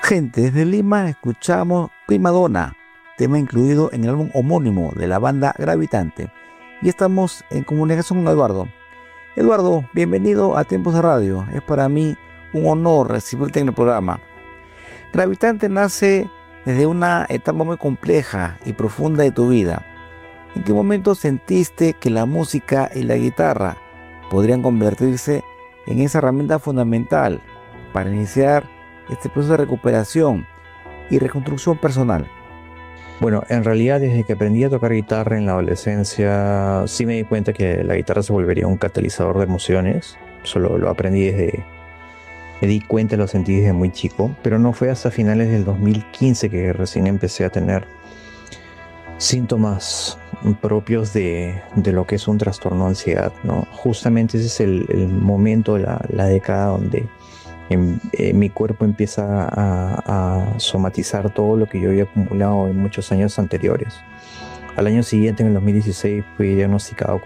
Gente, desde Lima escuchamos Prima Donna, tema incluido en el álbum homónimo de la banda Gravitante. Y estamos en comunicación con Eduardo. Eduardo, bienvenido a Tiempos de Radio. Es para mí un honor recibirte en el programa. Gravitante nace desde una etapa muy compleja y profunda de tu vida. ¿En qué momento sentiste que la música y la guitarra podrían convertirse en esa herramienta fundamental para iniciar este proceso de recuperación y reconstrucción personal? Bueno, en realidad desde que aprendí a tocar guitarra en la adolescencia, sí me di cuenta que la guitarra se volvería un catalizador de emociones. Solo lo aprendí me di cuenta, lo sentí desde muy chico, pero no fue hasta finales del 2015 que recién empecé a tener síntomas propios de lo que es un trastorno de ansiedad, ¿no? Justamente ese es el momento, la década donde mi cuerpo empieza a somatizar todo lo que yo había acumulado en muchos años anteriores. Al año siguiente, en el 2016, fui diagnosticado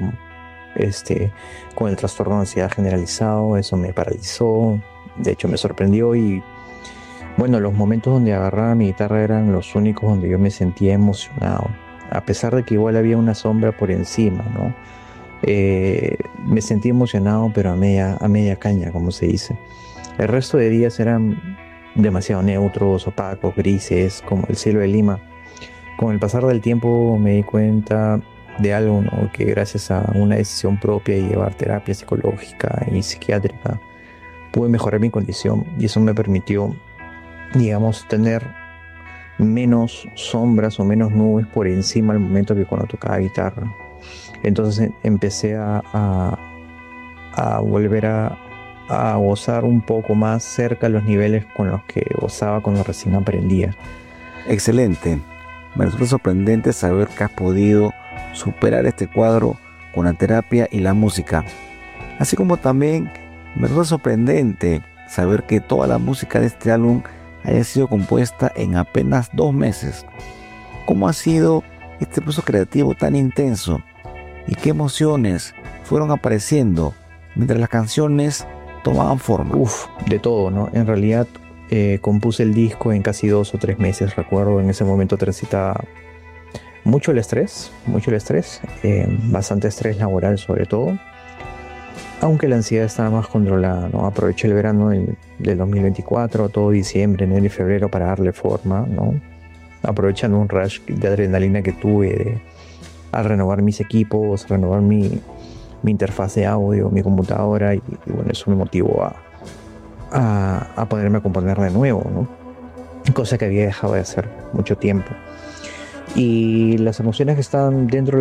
con el trastorno de ansiedad generalizado. Eso me paralizó, de hecho me sorprendió, y bueno, los momentos donde agarraba mi guitarra eran los únicos donde yo me sentía emocionado, a pesar de que igual había una sombra por encima, ¿no? Me sentí emocionado, pero a media caña, como se dice. El resto de días eran demasiado neutros, opacos, grises, como el cielo de Lima. Con el pasar del tiempo me di cuenta de algo, ¿no? Que gracias a una decisión propia y llevar terapia psicológica y psiquiátrica pude mejorar mi condición, y eso me permitió, digamos, tener menos sombras o menos nubes por encima al momento que cuando tocaba guitarra. Entonces empecé a volver a gozar un poco más cerca los niveles con los que gozaba cuando recién aprendía. Excelente. Me resulta sorprendente saber que has podido superar este cuadro con la terapia y la música. Así como también me resulta sorprendente saber que toda la música de este álbum haya sido compuesta en apenas 2 meses. ¿Cómo ha sido este proceso creativo tan intenso? ¿Y qué emociones fueron apareciendo mientras las canciones tomaban forma? De todo, ¿no? En realidad compuse el disco en casi 2 o 3 meses. Recuerdo, en ese momento transitaba mucho el estrés, bastante estrés laboral sobre todo, aunque la ansiedad estaba más controlada, ¿no? Aproveché el verano del 2024, todo diciembre, enero y febrero para darle forma, ¿no? Aprovechando un rush de adrenalina que tuve al renovar mis equipos, renovar mi interfaz de audio, mi computadora, y bueno, eso me motivó a ponerme a componer de nuevo, ¿no? Cosa que había dejado de hacer mucho tiempo. Y las emociones que estaban dentro